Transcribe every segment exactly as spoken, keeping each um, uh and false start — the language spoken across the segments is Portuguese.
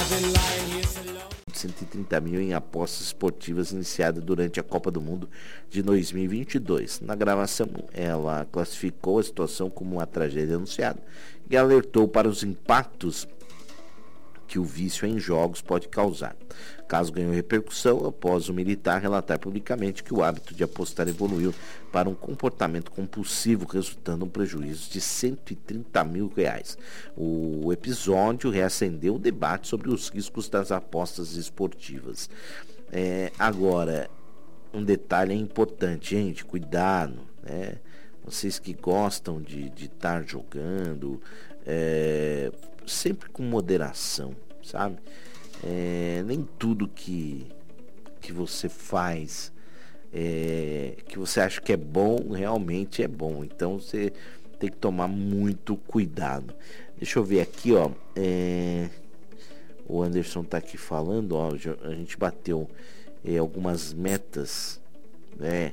cento e trinta mil em apostas esportivas iniciada durante a Copa do Mundo de dois mil e vinte e dois. Na gravação, ela classificou a situação como uma tragédia anunciada e alertou para os impactos que o vício em jogos pode causar. O caso ganhou repercussão após o militar relatar publicamente que o hábito de apostar evoluiu para um comportamento compulsivo, resultando em um prejuízo de cento e trinta mil reais. O episódio reacendeu o debate sobre os riscos das apostas esportivas. É, agora, um detalhe importante, gente, cuidado, né? Vocês que gostam de estar jogando, é, sempre com moderação, sabe? É, nem tudo que, que você faz, é, que você acha que é bom, realmente é bom. Então você tem que tomar muito cuidado. Deixa eu ver aqui, ó. É, o Anderson tá aqui falando, ó. A gente bateu é, algumas metas, né?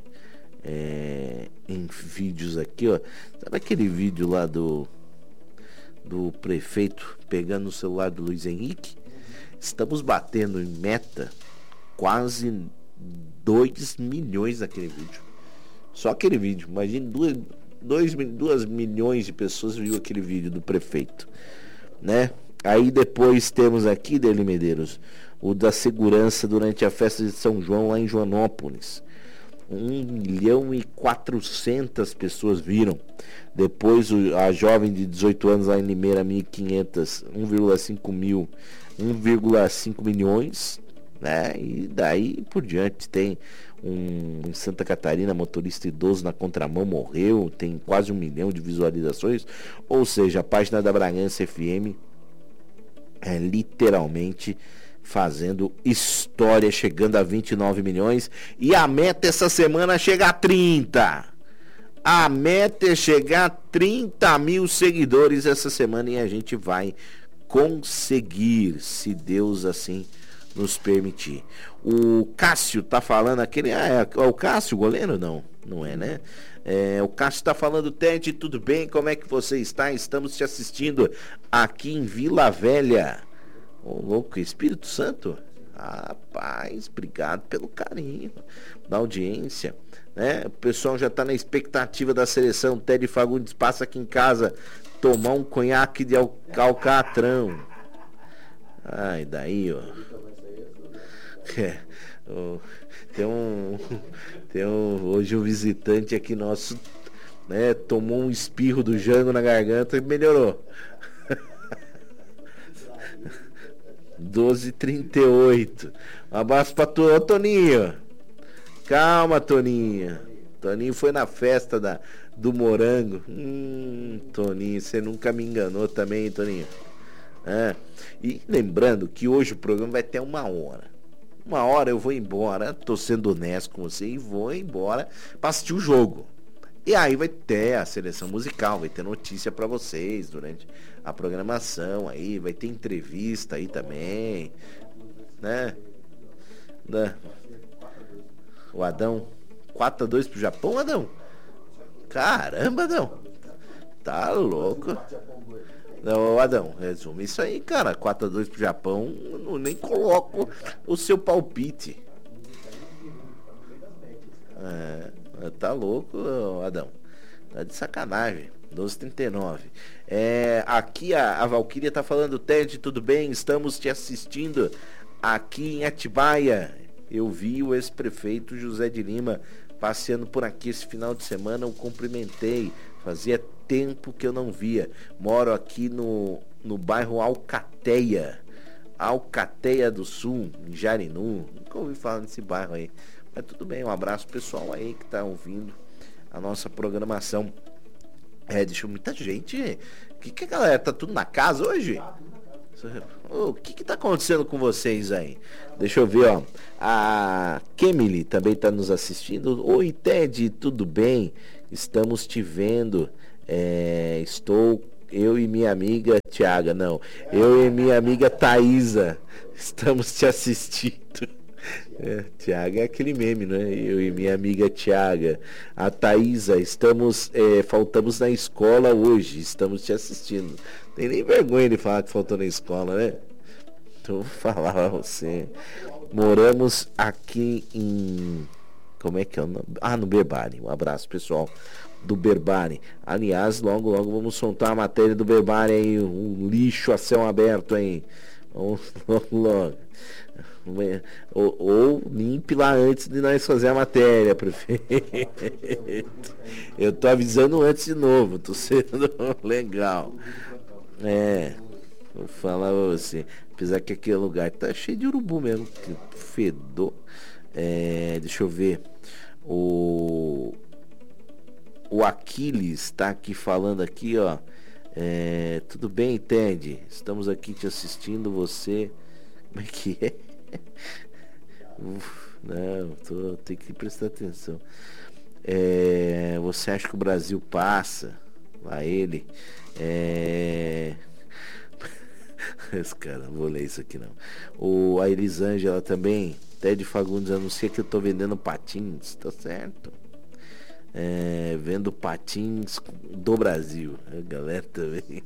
É, em vídeos aqui, ó. Sabe aquele vídeo lá do do prefeito pegando o celular do Luiz Henrique? Estamos batendo em meta quase dois milhões naquele vídeo. Só aquele vídeo. Imagine duas milhões de pessoas viu aquele vídeo do prefeito, né? Aí depois temos aqui, Deli Medeiros, o da segurança durante a festa de São João lá em Joanópolis. um milhão e quatrocentas pessoas viram. Depois a jovem de dezoito anos lá em Limeira, mil e quinhentas, um vírgula cinco mil, um vírgula cinco milhões, né? E daí por diante tem um em Santa Catarina, motorista idoso na contramão morreu, tem quase um milhão de visualizações. Ou seja, a página da Bragança F M é literalmente fazendo história, chegando a vinte e nove milhões, e a meta essa semana chega a trinta. A meta é chegar a trinta mil seguidores essa semana, e a gente vai conseguir, se Deus assim nos permitir. O Cássio tá falando, aquele, ah, é o Cássio goleiro? Não, não é, né? É, o Cássio tá falando, Ted, tudo bem? Como é que você está? Estamos te assistindo aqui em Vila Velha. Ô, louco, Espírito Santo? Rapaz, obrigado pelo carinho da audiência, né? O pessoal já tá na expectativa da seleção. Ted Fagundes passa aqui em casa tomar um conhaque de al- alcatrão. Ai, daí, ó. É, ó, tem um tem um hoje um visitante aqui nosso, né? Tomou um espirro do Jango na garganta e melhorou. doze e trinta e oito. Um abraço pra tu, ô Toninho. Calma, Toninho. Toninho foi na festa da, do Morango. Hum, Toninho, você nunca me enganou também, hein, Toninho? É. E lembrando que hoje o programa vai ter uma hora. Uma hora eu vou embora, tô sendo honesto com você, e vou embora pra assistir o jogo. E aí vai ter a seleção musical, vai ter notícia pra vocês durante a programação aí, vai ter entrevista aí também, né? Da... O Adão, quatro a dois pro Japão, Adão? Caramba, Adão, tá louco. Não, Adão, resume isso aí, cara, quatro a dois pro Japão, eu não, nem coloco o seu palpite. É, tá louco, Adão, tá de sacanagem. doze e trinta e nove. É, aqui a, a Valquíria tá falando, Ted, tudo bem? Estamos te assistindo aqui em Atibaia. Eu vi o ex-prefeito José de Lima passeando por aqui esse final de semana, eu cumprimentei. Fazia tempo que eu não via. Moro aqui no, no bairro Alcateia. Alcateia do Sul, em Jarinu. Nunca ouvi falar nesse bairro aí. Mas tudo bem, um abraço pessoal aí que tá ouvindo a nossa programação. É, deixa muita gente. O que que a galera tá tudo na casa hoje? O que que tá acontecendo com vocês aí? Deixa eu ver, ó. A Kemily também tá nos assistindo. Oi, Ted, tudo bem? Estamos te vendo. É, estou eu e minha amiga Tiaga, não. Eu e minha amiga Thaisa estamos te assistindo. É, Tiaga é aquele meme, né? Eu e minha amiga Tiaga. A Thaisa, estamos, é, faltamos na escola hoje, estamos te assistindo. Tem nem vergonha de falar que faltou na escola, né? Então, vou falar pra você. Moramos aqui em... Como é que é o nome? Ah, no Berbari. Um abraço, pessoal do Berbari. Aliás, logo, logo vamos soltar a matéria do Berbari aí. Um lixo a céu aberto aí. Vamos logo, logo. Ou, ou limpe lá antes de nós fazer a matéria, prefeito. Eu tô avisando antes de novo. Tô sendo legal. É... Vou falar pra você. Apesar que aquele lugar tá cheio de urubu mesmo. Que fedor. É, deixa eu ver. O, o Aquiles tá aqui falando aqui, ó. É, tudo bem, Ted? Estamos aqui te assistindo. Você. Como é que é? Uf, não, tô, tem que prestar atenção. É, você acha que o Brasil passa? Lá ele. É. Esse cara, não vou ler isso aqui não. O, a Elisângela também. Ted Fagundes anuncia que eu tô vendendo patins. Tá certo. É, vendo patins do Brasil. A galera também.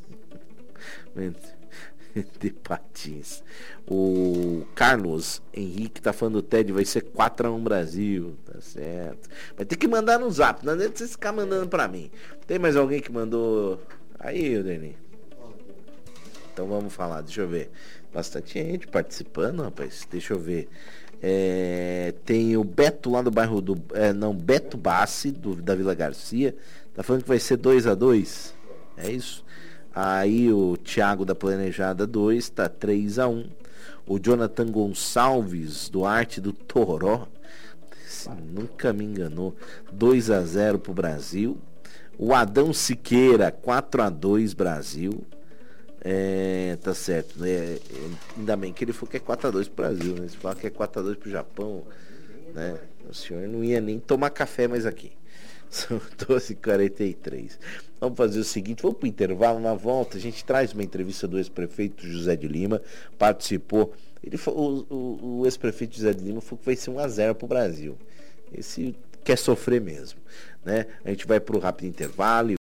De patins. O Carlos Henrique tá falando, Ted, vai ser quatro a um Brasil. Tá certo. Vai ter que mandar no zap. Não adianta vocês ficar mandando pra mim. Tem mais alguém que mandou? Aí, Dani. Então vamos falar, deixa eu ver. Bastante gente participando, rapaz. Deixa eu ver. É, tem o Beto lá do bairro do. É, não, Beto Bassi, do, da Vila Garcia. Tá falando que vai ser dois a dois. É isso? Aí o Thiago da Planejada dois, tá três a um. O Jonathan Gonçalves, do Arte do Toró. Nunca me enganou. dois a zero pro Brasil. O Adão Siqueira, quatro a dois Brasil. É, tá certo, né? Ainda bem que ele falou que é quatro a dois pro Brasil, né? Se falar que é quatro a dois pro Japão, né? O senhor não ia nem tomar café mais aqui. São doze e quarenta e três. Vamos fazer o seguinte, vamos pro intervalo. Na volta a gente traz uma entrevista do ex-prefeito José de Lima. Participou. Ele falou, o, o, o ex-prefeito José de Lima falou que vai ser um a zero pro Brasil. Esse quer sofrer mesmo, né? A gente vai pro rápido intervalo.